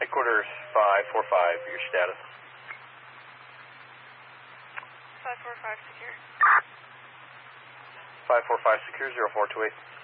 Headquarters 545, your status. 545 secure. 545 secure, 0428.